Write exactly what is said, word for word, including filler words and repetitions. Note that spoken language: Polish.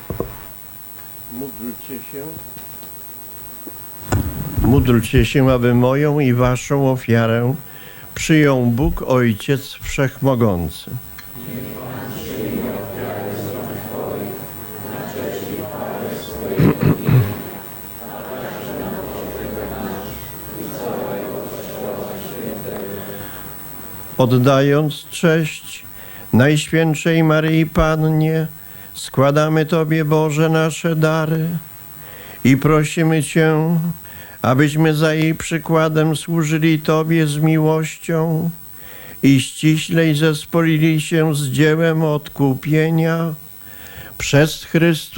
Módlcie się. Módlcie się, aby moją i waszą ofiarę przyjął Bóg Ojciec Wszechmogący. Oddając cześć Najświętszej Maryi Pannie, składamy Tobie, Boże, nasze dary i prosimy Cię, abyśmy za jej przykładem służyli Tobie z miłością i ściślej zespolili się z dziełem odkupienia przez Chrystusa